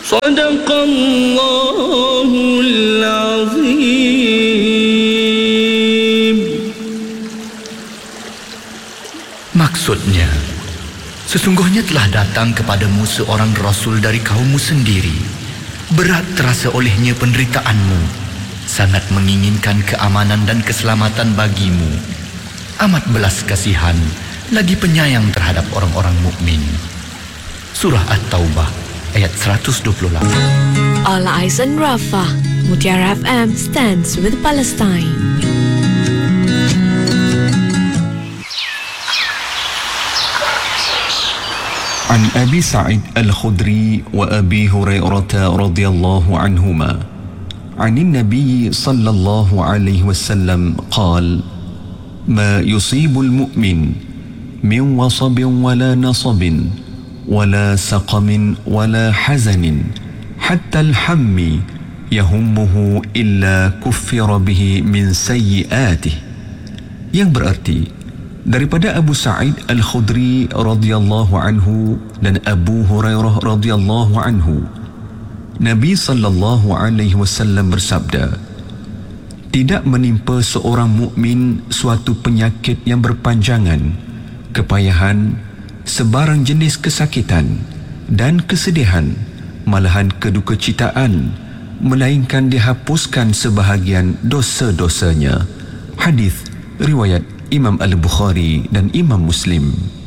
Sadaqallahul Azim. Maksudnya, sesungguhnya telah datang kepadamu seorang Rasul dari kaummu sendiri. Berat terasa olehnya penderitaanmu, sangat menginginkan keamanan dan keselamatan bagimu. Amat belas kasihan, lagi penyayang terhadap orang-orang mukmin. Surah At-Taubah ayat 128. All Eyes on Rafah. Mutiara FM stands with Palestine. عن أبي سعيد الخدري وأبي هريرة رضي الله عنهما عن النبي صلى الله عليه وسلم قال: ما يصيب المؤمن من وصب ولا نصب ولا سقم ولا حزن حتى الحم يهمه إلا كفر به من سيئاته. Yang berarti, daripada Abu Sa'id Al-Khudri radhiyallahu anhu dan Abu Hurairah radhiyallahu anhu, Nabi sallallahu alaihi wasallam bersabda, tidak menimpa seorang mukmin suatu penyakit yang berpanjangan, kepayahan, sebarang jenis kesakitan dan kesedihan, malahan kedukecitaan, melainkan dihapuskan sebahagian dosa-dosanya. Hadis riwayat Imam Al-Bukhari dan Imam Muslim.